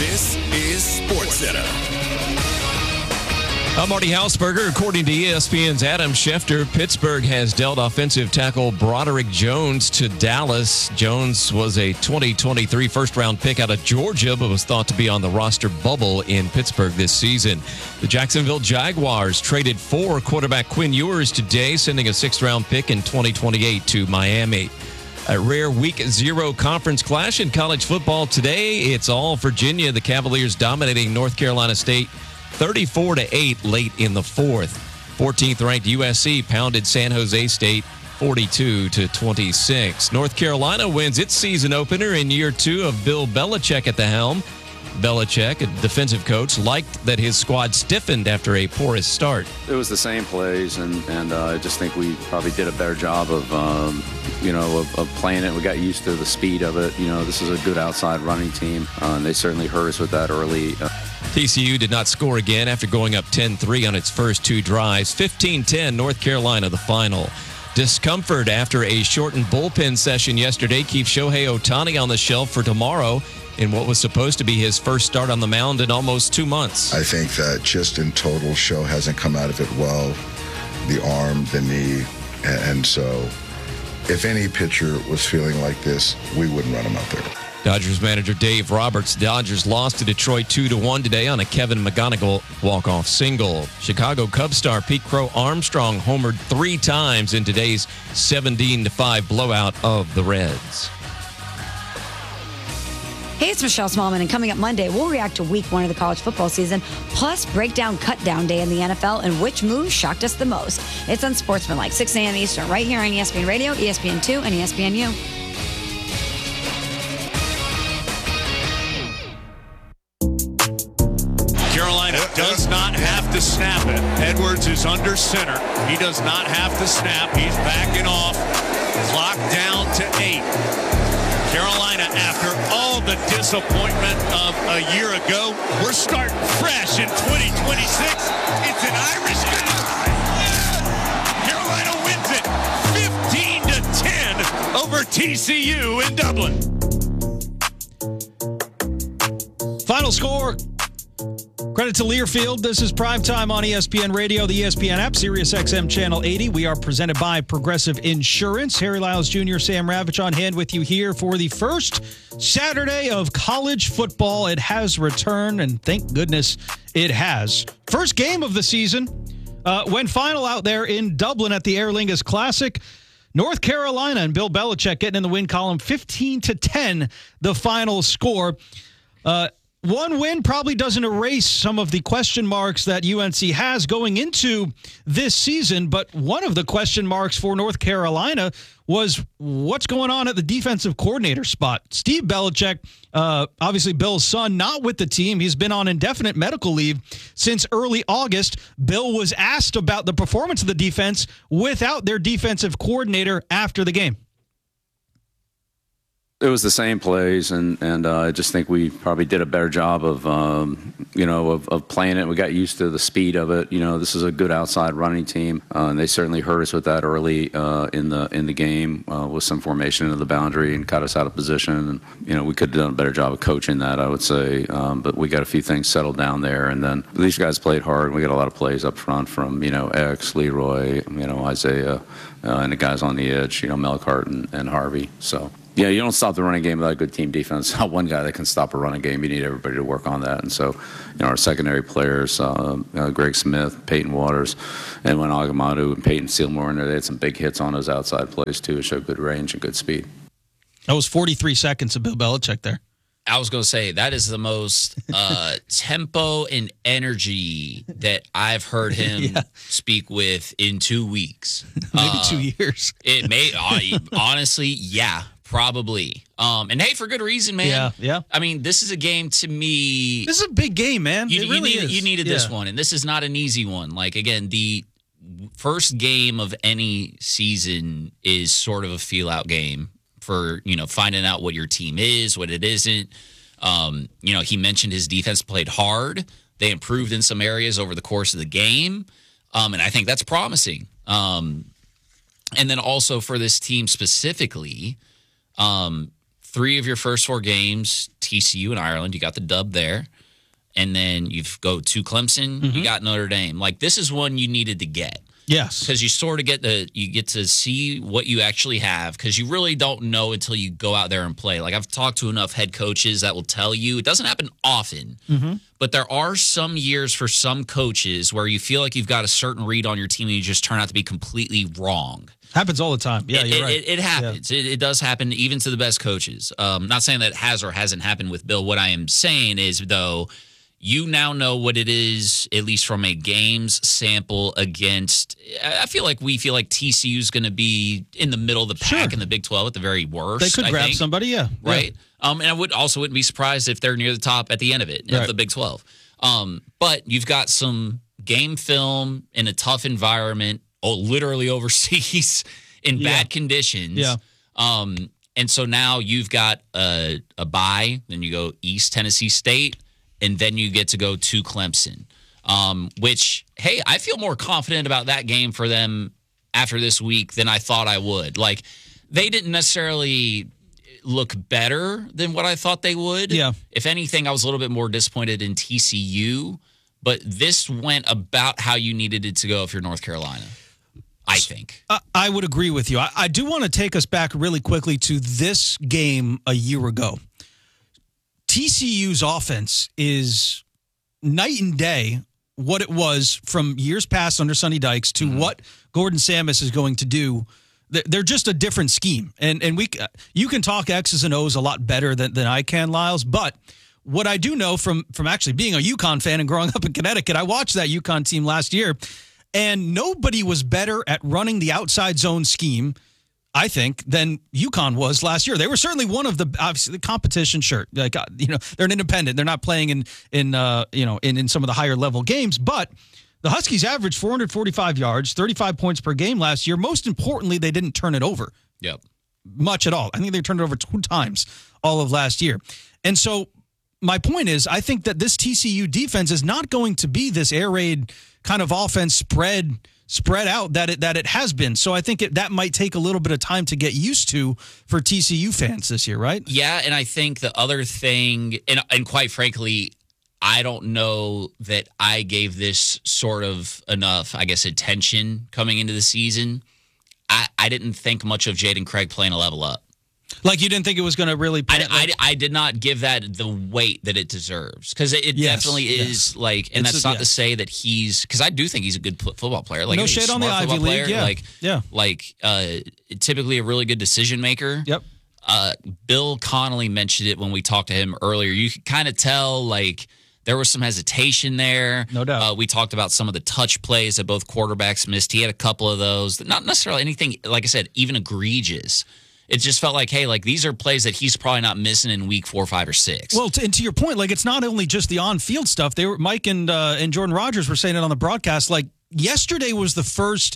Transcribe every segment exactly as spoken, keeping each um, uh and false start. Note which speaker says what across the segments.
Speaker 1: This is SportsCenter.
Speaker 2: I'm Marty Hausberger. According to E S P N's Adam Schefter, Pittsburgh has dealt offensive tackle Broderick Jones to Dallas. Jones was a twenty twenty-three first-round pick out of Georgia, but was thought to be on the roster bubble in Pittsburgh this season. The Jacksonville Jaguars traded for quarterback Quinn Ewers today, sending a sixth-round pick in twenty twenty-eight to Miami. A rare Week Zero conference clash in college football today. It's all Virginia. The Cavaliers dominating North Carolina State thirty-four to eight late in the fourth. fourteenth-ranked U S C pounded San Jose State forty-two to twenty-six. North Carolina wins its season opener in year two of Bill Belichick at the helm. Belichick, a defensive coach, liked that his squad stiffened after a porous start.
Speaker 3: It was the same plays, and, and uh, I just think we probably did a better job of, um, you know, of, of playing it. We got used to the speed of it. You know, this is a good outside running team, uh, and they certainly hurt us with that early. Uh,
Speaker 2: T C U did not score again after going up ten three on its first two drives. fifteen ten, North Carolina, the final. Discomfort after a shortened bullpen session yesterday keeps Shohei Ohtani on the shelf for tomorrow in what was supposed to be his first start on the mound in almost two months.
Speaker 4: I think that just in total, Show hasn't come out of it well. The arm, the knee, and so if any pitcher was feeling like this, we wouldn't run him out there.
Speaker 2: Dodgers manager Dave Roberts. Dodgers lost to Detroit two to one today on a Kevin McGonigal walk-off single. Chicago Cubs star Pete Crow Armstrong homered three times in today's seventeen to five blowout of the Reds.
Speaker 5: Hey, it's Michelle Smallman, and coming up Monday, we'll react to week one of the college football season, plus break down cut-down day in the N F L and which move shocked us the most. It's Unsportsmanlike, six a.m. Eastern, right here on E S P N Radio, E S P N two, and E S P N U.
Speaker 6: Carolina does not have to snap it. Edwards is under center. He does not have to snap. He's backing off. Clock down to eight. Carolina, after all the disappointment of a year ago, we're starting fresh in twenty twenty-six. It's an Irish game. Carolina wins it fifteen to ten over T C U in Dublin.
Speaker 7: Final score. Credit to Learfield. This is Primetime on E S P N Radio, the E S P N app, Sirius X M Channel eighty. We are presented by Progressive Insurance. Harry Lyles Junior, Sam Ravitch on hand with you here for the first Saturday of college football. It has returned, and thank goodness it has. First game of the season uh, went final out there in Dublin at the Aer Lingus Classic. North Carolina and Bill Belichick getting in the win column, fifteen to ten, the final score. Uh, One win probably doesn't erase some of the question marks that U N C has going into this season, but one of the question marks for North Carolina was what's going on at the defensive coordinator spot. Steve Belichick, uh, obviously Bill's son, not with the team. He's been on indefinite medical leave since early August. Bill was asked about the performance of the defense without their defensive coordinator after the game.
Speaker 3: It was the same plays, and and uh, I just think we probably did a better job of um, you know of, of playing it. We got used to the speed of it. You know, this is a good outside running team, uh, and they certainly hurt us with that early uh, in the in the game uh, with some formation into the boundary and cut us out of position. And you know, we could have done a better job of coaching that, I would say. Um, but we got a few things settled down there, and then these guys played hard. And we got a lot of plays up front from you know X, Leroy, you know Isaiah, uh, and the guys on the edge, you know Melcart and, and Harvey. So. Yeah, you don't stop the running game without a good team defense. Not one guy that can stop a running game. You need everybody to work on that. And so, you know, our secondary players, uh, uh, Greg Smith, Peyton Waters, and when Agamadu and Peyton Sealmore in there, they had some big hits on those outside plays, too. It showed good range and good speed.
Speaker 7: That was forty-three seconds of Bill Belichick there.
Speaker 8: I was going to say, that is the most uh, tempo and energy that I've heard him yeah. speak with in two weeks.
Speaker 7: Maybe
Speaker 8: uh,
Speaker 7: two years.
Speaker 8: It may, honestly, yeah. Probably. Um, and hey, for good reason, man.
Speaker 7: Yeah, yeah.
Speaker 8: I mean, this is a game to me.
Speaker 7: This is a big game, man.
Speaker 8: You,
Speaker 7: it really
Speaker 8: you needed,
Speaker 7: is.
Speaker 8: You needed
Speaker 7: yeah.
Speaker 8: this one, and this is not an easy one. Like, again, the first game of any season is sort of a feel-out game for, you know, finding out what your team is, what it isn't. Um, you know, he mentioned his defense played hard. They improved in some areas over the course of the game, um, and I think that's promising. Um, and then also for this team specifically, Um, three of your first four games, T C U and Ireland, you got the dub there. And then you go to Clemson, mm-hmm. you got Notre Dame. Like, this is one you needed to get.
Speaker 7: Yes.
Speaker 8: Because you sort of get the you get to see what you actually have, because you really don't know until you go out there and play. Like, I've talked to enough head coaches that will tell you it doesn't happen often, mm-hmm. but there are some years for some coaches where you feel like you've got a certain read on your team and you just turn out to be completely wrong.
Speaker 7: Happens all the time. Yeah,
Speaker 8: it,
Speaker 7: you're
Speaker 8: it,
Speaker 7: right.
Speaker 8: It, it happens. Yeah. It, it does happen even to the best coaches. Um, not saying that it has or hasn't happened with Bill. What I am saying is, though, you now know what it is, at least from a games sample against. I feel like we feel like T C U is going to be in the middle of the pack
Speaker 7: sure.
Speaker 8: in the Big twelve at the very worst.
Speaker 7: They could
Speaker 8: I
Speaker 7: grab
Speaker 8: think.
Speaker 7: somebody, yeah.
Speaker 8: Right.
Speaker 7: Yeah.
Speaker 8: Um, and I would also wouldn't be surprised if they're near the top at the end of it,
Speaker 7: right.
Speaker 8: of the Big twelve. Um, but you've got some game film in a tough environment, oh, literally overseas in
Speaker 7: yeah.
Speaker 8: bad conditions.
Speaker 7: Yeah.
Speaker 8: Um, and so now you've got a, a bye, then you go East Tennessee State, and then you get to go to Clemson, um, which, hey, I feel more confident about that game for them after this week than I thought I would. Like, they didn't necessarily look better than what I thought they would.
Speaker 7: Yeah.
Speaker 8: If anything, I was a little bit more disappointed in T C U, but this went about how you needed it to go if you're North Carolina, I think.
Speaker 7: I, I would agree with you. I, I do want to take us back really quickly to this game a year ago. T C U's offense is night and day what it was from years past under Sonny Dykes to mm-hmm. what Gordon Samus is going to do. They're just a different scheme. And and we you can talk X's and O's a lot better than, than I can, Lyles. But what I do know from, from actually being a UConn fan and growing up in Connecticut, I watched that UConn team last year, and nobody was better at running the outside zone scheme, I think, than UConn was last year. They were certainly one of the obviously the competition. Sure, like you know, they're an independent. They're not playing in in uh, you know in, in some of the higher level games. But the Huskies averaged four hundred forty-five yards, thirty-five points per game last year. Most importantly, they didn't turn it over.
Speaker 8: Yep,
Speaker 7: much at all. I think they turned it over two times all of last year. And so my point is, I think that this T C U defense is not going to be this air raid kind of offense spread. spread out that it that it has been. So I think it, that might take a little bit of time to get used to for T C U fans this year, right?
Speaker 8: Yeah, and I think the other thing, and, and quite frankly, I don't know that I gave this sort of enough, I guess, attention coming into the season. I, I didn't think much of Jaden Craig playing a level up.
Speaker 7: Like you didn't think it was going to really
Speaker 8: I, I, I did not give that the weight that it deserves, because it, it
Speaker 7: yes,
Speaker 8: definitely is
Speaker 7: yes.
Speaker 8: like, and
Speaker 7: it's
Speaker 8: that's
Speaker 7: a,
Speaker 8: not
Speaker 7: yeah.
Speaker 8: to say that he's, because I do think he's a good football player. Like,
Speaker 7: no
Speaker 8: he's
Speaker 7: shade
Speaker 8: a
Speaker 7: on the
Speaker 8: smart
Speaker 7: Ivy
Speaker 8: football
Speaker 7: League,
Speaker 8: player,
Speaker 7: yeah.
Speaker 8: like,
Speaker 7: yeah.
Speaker 8: like uh, typically a really good decision maker.
Speaker 7: Yep.
Speaker 8: Uh, Bill Connolly mentioned it when we talked to him earlier. You could kind of tell, like, there was some hesitation there.
Speaker 7: No doubt.
Speaker 8: Uh, we talked about some of the touch plays that both quarterbacks missed. He had a couple of those. Not necessarily anything, like I said, even egregious. It just felt like, hey, like these are plays that he's probably not missing in week four, five, or six.
Speaker 7: Well, to, and to your point, like it's not only just the on-field stuff. They were Mike and uh, and Jordan Rogers were saying it on the broadcast. Like yesterday was the first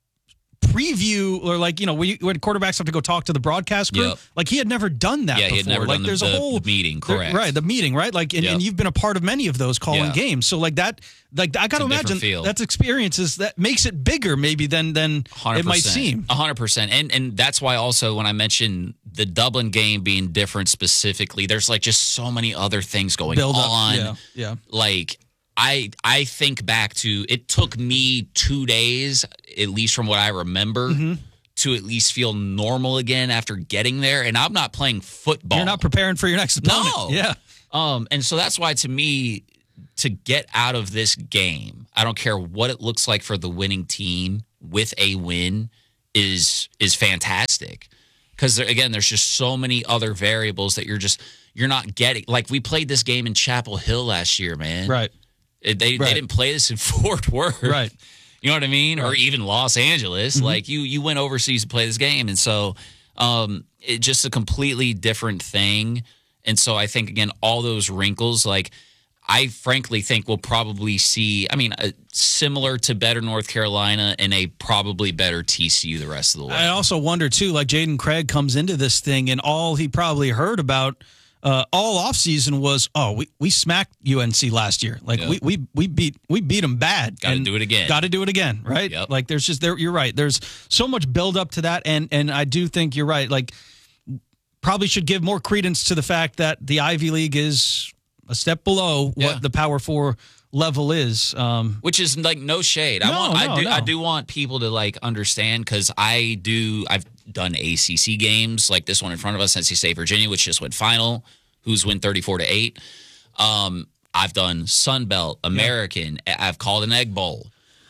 Speaker 7: preview, or like you know when, you, when quarterbacks have to go talk to the broadcast crew.
Speaker 8: Yep.
Speaker 7: Like he had never done that.
Speaker 8: Yeah,
Speaker 7: before.
Speaker 8: he had never
Speaker 7: like
Speaker 8: done
Speaker 7: there's
Speaker 8: the,
Speaker 7: a whole
Speaker 8: the meeting.
Speaker 7: there-
Speaker 8: Correct.
Speaker 7: right? The meeting, right? Like, and,
Speaker 8: Yep.
Speaker 7: and you've been a part of many of those calling
Speaker 8: Yeah.
Speaker 7: games. So like that, like I got to
Speaker 8: It's a different
Speaker 7: imagine
Speaker 8: feel.
Speaker 7: that's experiences that makes it bigger maybe than than
Speaker 8: one hundred percent.
Speaker 7: it might seem.
Speaker 8: one hundred percent. And and that's why also when I mentioned the Dublin game being different specifically, there's like just so many other things going
Speaker 7: Build up.
Speaker 8: on.
Speaker 7: Yeah, yeah.
Speaker 8: Like I I think back to, it took me two days, at least from what I remember,
Speaker 7: Mm-hmm.
Speaker 8: to at least feel normal again after getting there. And I'm not playing football.
Speaker 7: You're not preparing for your next opponent.
Speaker 8: No.
Speaker 7: Yeah.
Speaker 8: Um, and so that's why, to me, to get out of this game, I don't care what it looks like for the winning team with a win, is is fantastic. Because again, there's just so many other variables that you're just you're not getting. Like we played this game in Chapel Hill last year, man.
Speaker 7: Right.
Speaker 8: It- they
Speaker 7: Right.
Speaker 8: they didn't play this in Fort Worth.
Speaker 7: Right.
Speaker 8: You know what I mean? Or even Los Angeles.
Speaker 7: Mm-hmm.
Speaker 8: Like you you went overseas to play this game. And so um it's just a completely different thing. And so I think, again, all those wrinkles, like I frankly think we'll probably see, I mean, uh, similar to better North Carolina and a probably better T C U the rest of the way.
Speaker 7: I also wonder, too, like Jaden Craig comes into this thing and all he probably heard about uh, all offseason was, oh, we, we smacked U N C last year. Like,
Speaker 8: Yep.
Speaker 7: we, we we beat we beat them bad.
Speaker 8: Gotta do it again.
Speaker 7: Got to do it again, right?
Speaker 8: Yep.
Speaker 7: Like, there's just, there. You're right. There's so much build up to that. And, and I do think you're right. Like, probably should give more credence to the fact that the Ivy League is a step below
Speaker 8: Yeah.
Speaker 7: what the Power Four level is. Um,
Speaker 8: Which is like no shade. I
Speaker 7: No,
Speaker 8: want, I
Speaker 7: no,
Speaker 8: do,
Speaker 7: no.
Speaker 8: I do want people to like understand because I do. I've done A C C games like this one in front of us, N C State, Virginia, which just went final. Who's win thirty-four to eight. Um, I've done Sun Belt, American. I've called an Egg Bowl,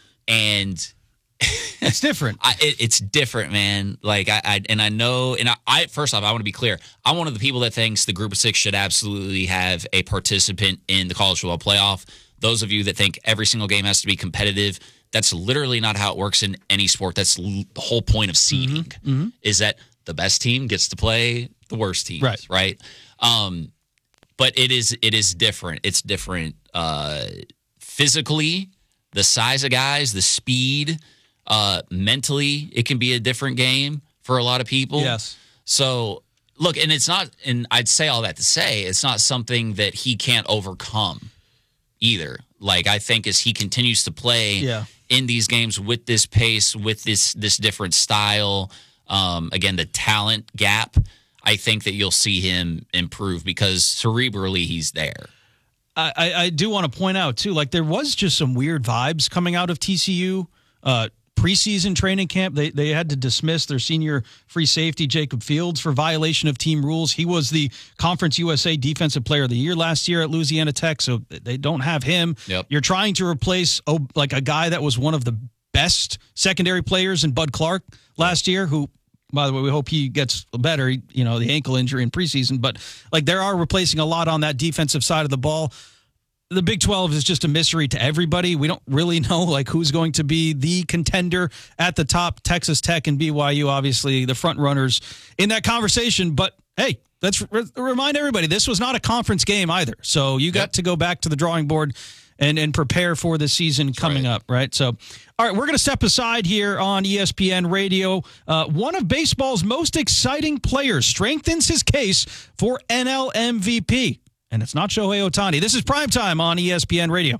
Speaker 8: and
Speaker 7: it's different.
Speaker 8: I, it, it's different, man. Like I, I and I know, and I, I first off, I want to be clear. I'm one of the people that thinks the Group of Six should absolutely have a participant in the college football playoff. Those of you that think every single game has to be competitive, that's literally not how it works in any sport. That's l- the whole point of seeding
Speaker 7: Mm-hmm. Mm-hmm.
Speaker 8: is that the best team gets to play the worst teams,
Speaker 7: Right.
Speaker 8: right? Um, but it is it is different. It's different uh, physically, the size of guys, the speed. Uh, mentally, it can be a different game for a lot of people.
Speaker 7: Yes.
Speaker 8: So, look, and it's not, and I'd say all that to say, it's not something that he can't overcome either. Like, I think as he continues to play
Speaker 7: Yeah.
Speaker 8: in these games with this pace, with this this different style, um, again, the talent gap, I think that you'll see him improve because cerebrally he's there.
Speaker 7: I, I, I do want to point out, too, like there was just some weird vibes coming out of T C U. Uh, preseason training camp, they they had to dismiss their senior free safety, Jacob Fields, for violation of team rules. He was the Conference U S A Defensive Player of the Year last year at Louisiana Tech, so they don't have him.
Speaker 8: Yep.
Speaker 7: You're trying to replace oh, like a guy that was one of the best secondary players in Bud Clark last year, who, by the way, we hope he gets better, you know, the ankle injury in preseason. But, like, there are replacing a lot on that defensive side of the ball. The Big twelve is just a mystery to everybody. We don't really know, like, who's going to be the contender at the top. Texas Tech and B Y U, obviously, the front runners in that conversation. But, hey, let's re- remind everybody, this was not a conference game either. So you got
Speaker 8: Yep.
Speaker 7: to go back to the drawing board and, and prepare for the season coming
Speaker 8: right.
Speaker 7: up, right? So, all right, we're going to step aside here on E S P N Radio. Uh, one of baseball's most exciting players strengthens his case for N L M V P. And it's not Shohei Ohtani. This is Primetime on E S P N Radio.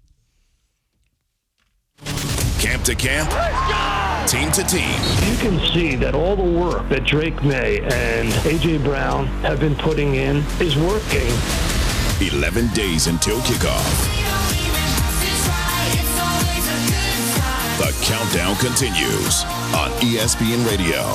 Speaker 1: Camp to camp, team to team.
Speaker 9: You can see that all the work that Drake May and A J. Brown have been putting in is working.
Speaker 1: eleven days until kickoff. The countdown continues on E S P N Radio.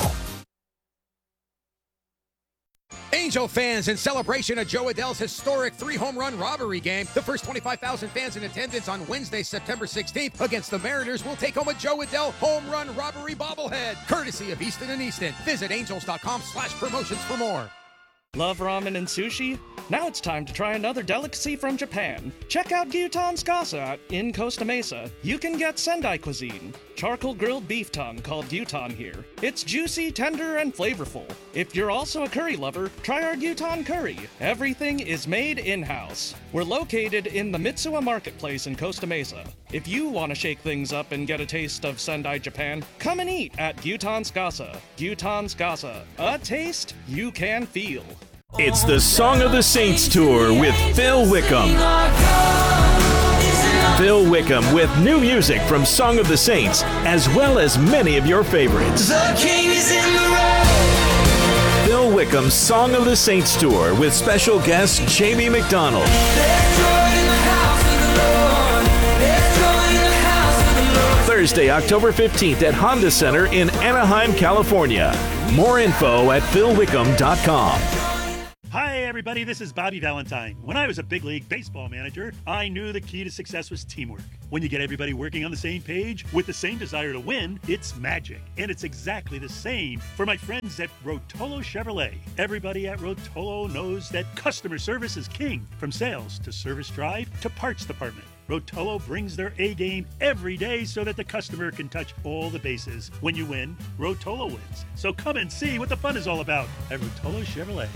Speaker 10: Angel fans, in celebration of Joe Adell's historic three-home run robbery game, the first twenty-five thousand fans in attendance on Wednesday, September sixteenth against the Mariners will take home a Joe Adell home run robbery bobblehead, courtesy of Easton and Easton. Visit angels.com slash promotions for more.
Speaker 11: Love ramen and sushi? Now it's time to try another delicacy from Japan. Check out Gyutan's Casa in Costa Mesa. You can get Sendai cuisine, charcoal grilled beef tongue called gyutan here. It's juicy, tender, and flavorful. If you're also a curry lover, try our Gyutan curry. Everything is made in-house. We're located in the Mitsuwa Marketplace in Costa Mesa. If you want to shake things up and get a taste of Sendai, Japan, come and eat at Gyutan's Casa. Gyutan's Casa, a taste you can feel.
Speaker 12: It's the Song of the Saints Tour with Phil Wickham. Phil Wickham with new music from Song of the Saints, as well as many of your favorites.
Speaker 13: The King is in the road.
Speaker 12: Phil Wickham's Song of the Saints Tour with special guest Jamie McDonald.
Speaker 13: There's joy in the house of the Lord. There's joy in the house of the Lord.
Speaker 12: Thursday, October fifteenth at Honda Center in Anaheim, California. More info at phil wickham dot com.
Speaker 14: Hi, everybody. This is Bobby Valentine. When I was a big league baseball manager, I knew the key to success was teamwork. When you get everybody working on the same page with the same desire to win, it's magic. And it's exactly the same for my friends at Rotolo Chevrolet. Everybody at Rotolo knows that customer service is king, from sales to service drive to parts department. Rotolo brings their A game every day so that the customer can touch all the bases. When you win, Rotolo wins. So come and see what the fun is all about at Rotolo Chevrolet.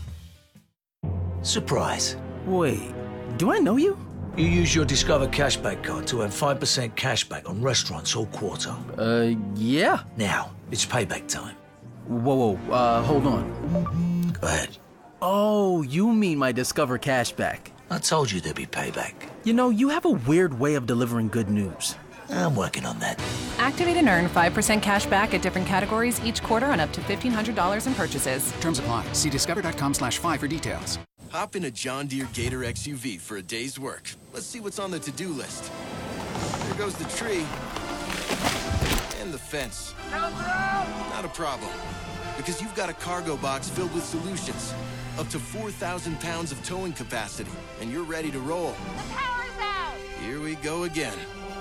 Speaker 15: Surprise. Wait, do I know you? You use your Discover Cashback card to earn five percent cashback on restaurants all quarter.
Speaker 16: Uh, yeah.
Speaker 15: Now, it's payback time.
Speaker 16: Whoa, whoa, uh, hold on.
Speaker 15: Go ahead.
Speaker 16: Oh, you mean my Discover Cashback.
Speaker 15: I told you there'd be payback.
Speaker 16: You know, you have a weird way of delivering good news.
Speaker 15: I'm working on that.
Speaker 17: Activate and earn five percent cash back at different categories each quarter on up to fifteen hundred dollars in purchases.
Speaker 18: Terms apply. See discover.com slash five for details.
Speaker 19: Hop in a John Deere Gator X U V for a day's work. Let's see what's on the to-do list. There goes the tree. And the fence. Not a problem. Because you've got a cargo box filled with solutions. Up to four thousand pounds of towing capacity. And you're ready to roll.
Speaker 13: The power's out!
Speaker 19: Here we go again.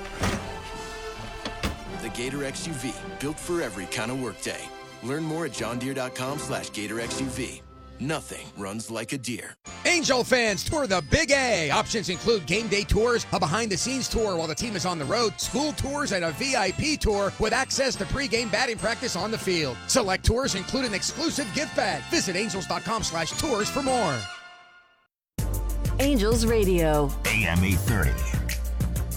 Speaker 19: The Gator X U V, built for every kind of workday. Learn more at johndeere.com slash Gator X U V. Nothing runs like a deer.
Speaker 10: Angel fans, tour the Big A. Options include game day tours, a behind-the-scenes tour while the team is on the road, school tours, and a V I P tour with access to pregame batting practice on the field. Select tours include an exclusive gift bag. Visit angels.com slash tours for more.
Speaker 20: Angels Radio.
Speaker 21: A M eight thirty.